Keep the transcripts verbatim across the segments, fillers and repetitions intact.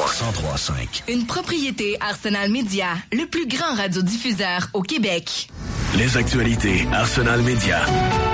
cent trois cinq. Une propriété Arsenal Média, le plus grand radiodiffuseur au Québec. Les actualités Arsenal Média.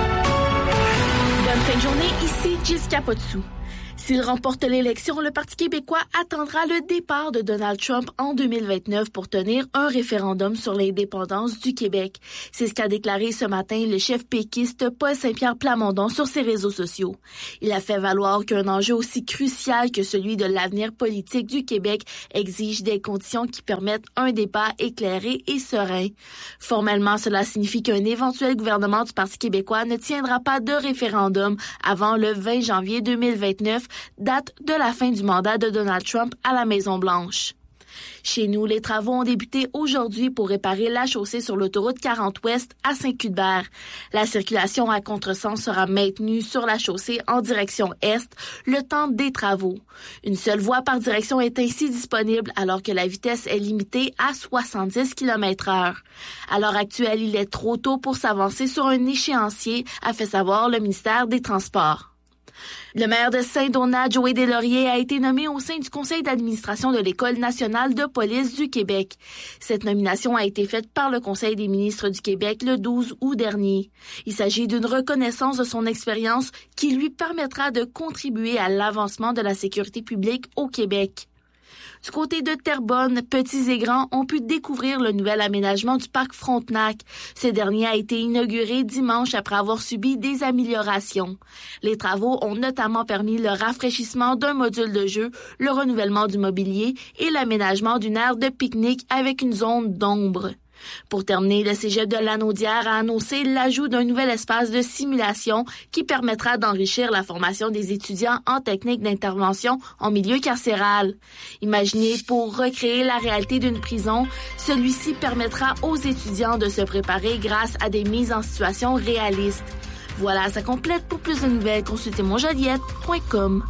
Bonne fin de journée, ici Jessica Potsou. S'il remporte l'élection, le Parti québécois attendra le départ de Donald Trump en deux mille vingt-neuf pour tenir un référendum sur l'indépendance du Québec. C'est ce qu'a déclaré ce matin le chef péquiste Paul Saint-Pierre Plamondon sur ses réseaux sociaux. Il a fait valoir qu'un enjeu aussi crucial que celui de l'avenir politique du Québec exige des conditions qui permettent un débat éclairé et serein. Formellement, cela signifie qu'un éventuel gouvernement du Parti québécois ne tiendra pas de référendum avant le vingt janvier deux mille vingt-neuf, date de la fin du mandat de Donald Trump à la Maison-Blanche. Chez nous, les travaux ont débuté aujourd'hui pour réparer la chaussée sur l'autoroute quarante Ouest à Saint-Cuthbert. La circulation à contresens sera maintenue sur la chaussée en direction est le temps des travaux. Une seule voie par direction est ainsi disponible alors que la vitesse est limitée à soixante-dix kilomètres heure. À l'heure actuelle, il est trop tôt pour s'avancer sur un échéancier, a fait savoir le ministère des Transports. Le maire de Saint-Donat, Joey Deslauriers, a été nommé au sein du conseil d'administration de l'École nationale de police du Québec. Cette nomination a été faite par le Conseil des ministres du Québec le douze août dernier. Il s'agit d'une reconnaissance de son expérience qui lui permettra de contribuer à l'avancement de la sécurité publique au Québec. Du côté de Terrebonne, petits et grands ont pu découvrir le nouvel aménagement du parc Frontenac. Ce dernier a été inauguré dimanche après avoir subi des améliorations. Les travaux ont notamment permis le rafraîchissement d'un module de jeu, le renouvellement du mobilier et l'aménagement d'une aire de pique-nique avec une zone d'ombre. Pour terminer, le cégep de Lanaudière a annoncé l'ajout d'un nouvel espace de simulation qui permettra d'enrichir la formation des étudiants en technique d'intervention en milieu carcéral. Imaginé pour recréer la réalité d'une prison, celui-ci permettra aux étudiants de se préparer grâce à des mises en situation réalistes. Voilà, ça complète. Pour plus de nouvelles, consultez mon joliette point com.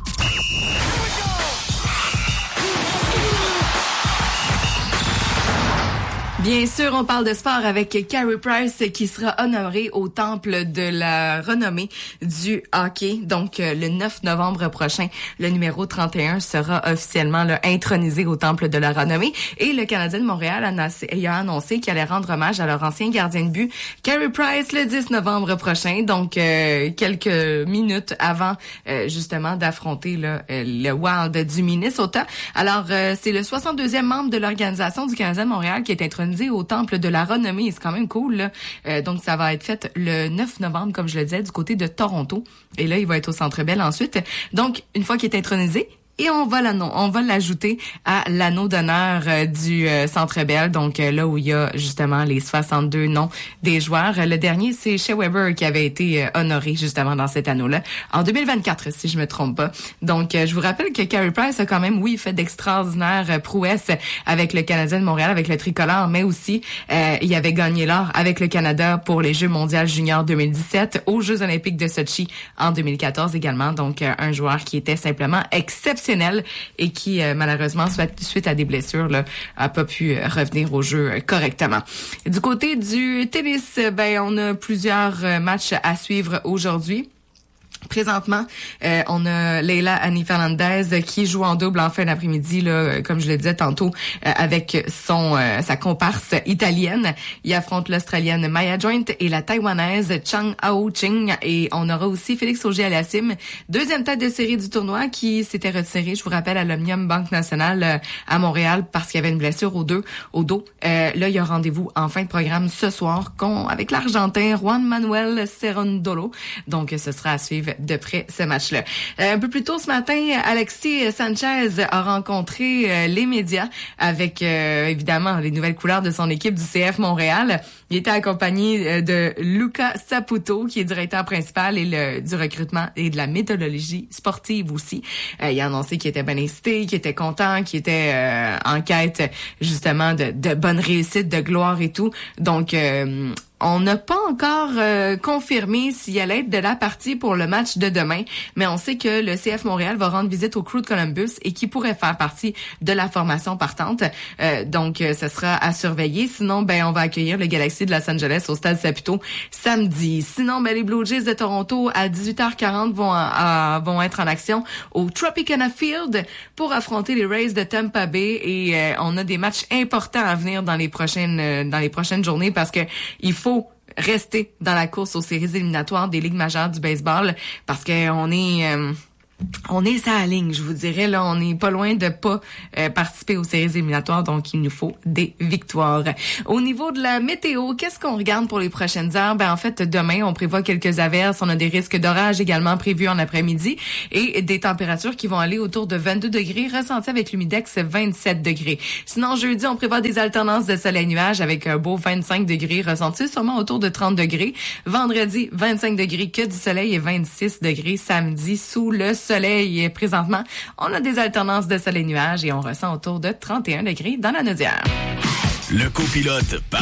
Bien sûr, on parle de sport avec Carey Price qui sera honoré au Temple de la renommée du hockey. Donc, le neuf novembre prochain, le numéro trente et un sera officiellement là, intronisé au Temple de la renommée. Et le Canadien de Montréal a annoncé qu'il allait rendre hommage à leur ancien gardien de but, Carey Price, le dix novembre prochain. Donc, euh, quelques minutes avant, euh, justement, d'affronter là, le Wild du Minnesota. Alors, euh, c'est le soixante-deuxième membre de l'organisation du Canadien de Montréal qui est intronisé au Temple de la renommée. C'est quand même cool, là. Euh, donc, ça va être fait le neuf novembre, comme je le disais, du côté de Toronto. Et là, il va être au Centre Bell ensuite. Donc, une fois qu'il est intronisé, et on va l'annon, on va l'ajouter à l'anneau d'honneur euh, du euh, Centre Bell, donc euh, là où il y a justement les soixante-deux noms des joueurs. Le dernier, c'est Shea Weber qui avait été euh, honoré justement dans cet anneau-là en deux mille vingt-quatre, si je me trompe pas. Donc, euh, je vous rappelle que Carey Price a quand même, oui, fait d'extraordinaires euh, prouesses avec le Canadien de Montréal, avec le tricolore, mais aussi euh, il avait gagné l'or avec le Canada pour les Jeux mondiaux juniors deux mille dix-sept, aux Jeux olympiques de Sochi en deux mille quatorze également. Donc, euh, un joueur qui était simplement exceptionnel et qui, euh, malheureusement, suite, suite à des blessures, là, a pas pu euh, revenir au jeu euh, correctement. Du côté du tennis, ben, on a plusieurs euh, matchs à suivre aujourd'hui. Présentement, euh, on a Leila Annie Fernandez qui joue en double en fin d'après-midi, là, comme je le disais tantôt, euh, avec son euh, sa comparse italienne. Il affronte l'Australienne Maya Joint et la Taïwanaise Chang Hao-Ching. Et on aura aussi Félix Auger-Aliassime, deuxième tête de série du tournoi, qui s'était retiré, je vous rappelle, à l'Omnium Banque Nationale euh, à Montréal parce qu'il y avait une blessure au dos. Au dos. Euh, là, il y a rendez-vous en fin de programme ce soir con, avec l'Argentin Juan Manuel Cerundolo. Donc, ce sera à suivre de près ce match-là. Euh, un peu plus tôt ce matin, Alexis Sanchez a rencontré euh, les médias avec euh, évidemment les nouvelles couleurs de son équipe du C F Montréal. Il était accompagné euh, de Luca Saputo, qui est directeur principal et le, du recrutement et de la méthodologie sportive aussi. Euh, il a annoncé qu'il était bien excité, qu'il était content, qu'il était euh, en quête justement de, de bonne réussite, de gloire et tout. Donc, euh, On n'a pas encore euh, confirmé s'il allait être de la partie pour le match de demain, mais on sait que le C F Montréal va rendre visite au Crew de Columbus et qui pourrait faire partie de la formation partante. Euh, donc, euh, ce sera à surveiller. Sinon, ben on va accueillir le Galaxy de Los Angeles au Stade Saputo samedi. Sinon, ben les Blue Jays de Toronto à dix-huit heures quarante vont, à, vont être en action au Tropicana Field pour affronter les Rays de Tampa Bay et euh, on a des matchs importants à venir dans les prochaines euh, dans les prochaines journées parce que il faut rester dans la course aux séries éliminatoires des ligues majeures du baseball parce que on est euh, on est sur la ligne, je vous dirais là, on n'est pas loin de pas euh, participer aux séries éliminatoires, donc il nous faut des victoires. Au niveau de la météo, qu'est-ce qu'on regarde pour les prochaines heures? Ben en fait, demain, on prévoit quelques averses, on a des risques d'orage également prévus en après-midi et des températures qui vont aller autour de vingt-deux degrés, ressenties avec l'humidex vingt-sept degrés. Sinon, jeudi, on prévoit des alternances de soleil-nuage avec un beau vingt-cinq degrés, ressenti sûrement autour de trente degrés. Vendredi, vingt-cinq degrés, que du soleil et vingt-six degrés samedi sous le soleil. Présentement, on a des alternances de soleil-nuages et on ressent autour de trente et un degrés dans la Naudière. Le copilote